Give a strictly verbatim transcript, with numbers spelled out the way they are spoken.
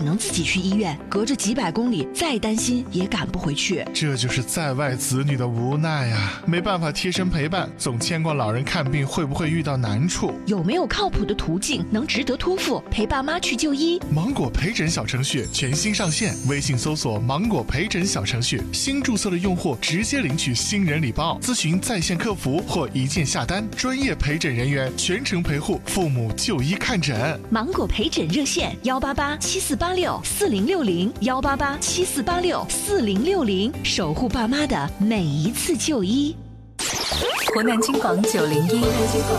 只能自己去医院，隔着几百公里，再担心也赶不回去。 这就是在外子女的无奈啊，没办法贴身陪伴，总牵挂老人看病会不会遇到难处？ 有没有靠谱的途径能值得托付陪爸妈去就医？ 芒果陪诊小程序全新上线，微信搜索芒果陪诊小程序，新注册的用户直接领取新人礼包，咨询在线客服或一键下单，专业陪诊人员全程陪护父母就医看诊。 芒果陪诊热线幺八八七四八六四零六零幺八八七四八六四零六零，守护爸妈的每一次就医。 湖南金广九零一。